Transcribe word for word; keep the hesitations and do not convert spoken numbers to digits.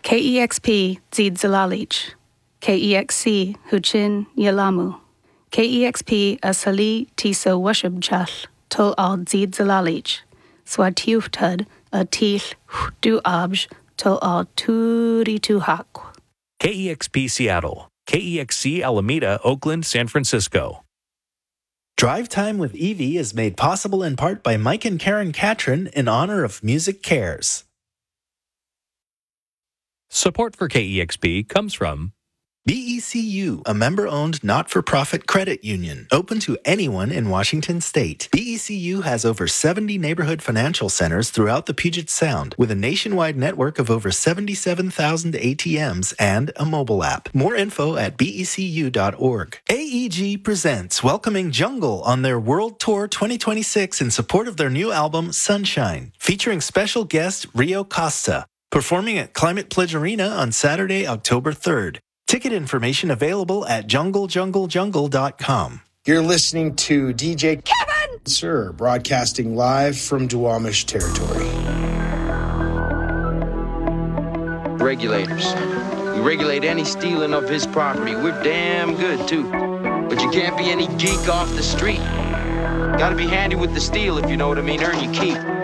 K E X P Zid Zalalich, K E X C Huchin Yalamu, K E X P Asali Tiso Washubchal, Tol Al Zid Zalalich, Swatiuftud a Til Du Abj, Tol Al Turi Tuhak. K E X P Seattle, K E X C Alameda, Oakland, San Francisco. Drive Time with Evie is made possible in part by Mike and Karen Catron in honor of Music Cares. Support for K E X P comes from B E C U, a member-owned not-for-profit credit union, open to anyone in Washington state. B E C U has over seventy neighborhood financial centers throughout the Puget Sound, with a nationwide network of over seventy-seven thousand A T Ms and a mobile app. More info at B E C U dot org. A E G presents welcoming Jungle on their World Tour twenty twenty-six in support of their new album, Sunshine, featuring special guest Rio Costa, performing at Climate Pledge Arena on Saturday, October third. Ticket information available at jungle jungle jungle dot com. You're listening to D J Kevin Sir, broadcasting live from Duwamish territory. Regulators. We regulate any stealing of his property. We're damn good, too. But you can't be any geek off the street. Gotta be handy with the steel, if you know what I mean. Earn your keep.